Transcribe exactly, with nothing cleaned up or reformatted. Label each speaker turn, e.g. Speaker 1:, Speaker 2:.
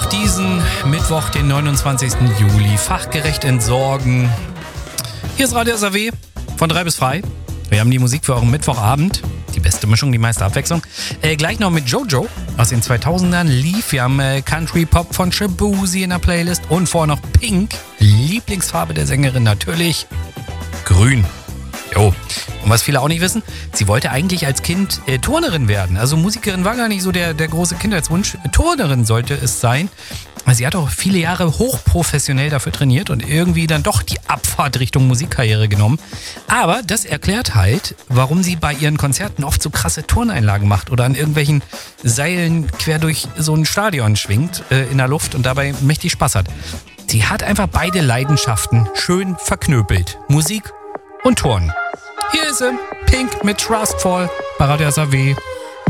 Speaker 1: auch diesen Mittwoch, den neunundzwanzigsten Juli, fachgerecht entsorgen. Hier ist Radio S A W von drei bis frei. Wir haben die Musik für euren Mittwochabend. Die beste Mischung, die meiste Abwechslung. Äh, gleich noch mit Jojo aus den zweitausendern lief. Wir haben äh, Country Pop von Shabuzi in der Playlist. Und vorher noch Pink. Lieblingsfarbe der Sängerin natürlich grün. Jo. Und was viele auch nicht wissen, sie wollte eigentlich als Kind äh, Turnerin werden. Also Musikerin war gar nicht so der, der große Kindheitswunsch. Turnerin sollte es sein. Sie hat auch viele Jahre hochprofessionell dafür trainiert und irgendwie dann doch die Abfahrt Richtung Musikkarriere genommen. Aber das erklärt halt, warum sie bei ihren Konzerten oft so krasse Turneinlagen macht oder an irgendwelchen Seilen quer durch so ein Stadion schwingt äh, in der Luft und dabei mächtig Spaß hat. Sie hat einfach beide Leidenschaften schön verknöpelt. Musik und Turnen. Hier ist sie, Pink mit Trustful bei Radio S A W.